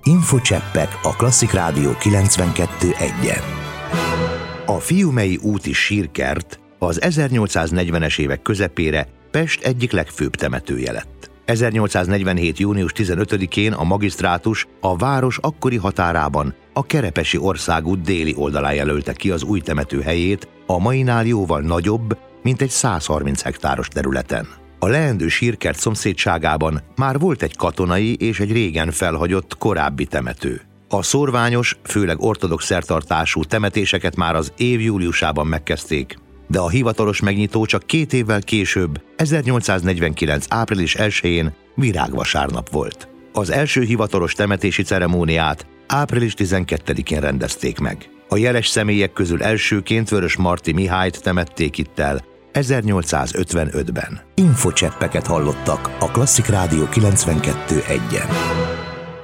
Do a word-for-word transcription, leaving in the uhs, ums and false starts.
Infocseppek a Klasszik Rádió kilencvenkettő egyen. A Fiumei úti sírkert az ezernyolcszáznegyvenes évek közepére Pest egyik legfőbb temetője lett. ezernyolcszáznegyvenhét. június tizenötödikén a magisztrátus a város akkori határában a Kerepesi országút déli oldalán jelölte ki az új temető helyét, a mainál jóval nagyobb, mint egy száz harminc hektáros területen. A leendő sírkert szomszédságában már volt egy katonai és egy régen felhagyott korábbi temető. A szórványos, főleg ortodox szertartású temetéseket már az év júliusában megkezdték, de a hivatalos megnyitó csak két évvel később, ezernyolcszáznegyvenkilenc. április elsején virágvasárnap volt. Az első hivatalos temetési ceremóniát április tizenkettedikén rendezték meg. A jeles személyek közül elsőként Vörösmarty Mihályt temették itt el ezernyolcszázötvenötben. Infocseppeket hallottak a Klasszik Rádió kilencvenkettő egyen.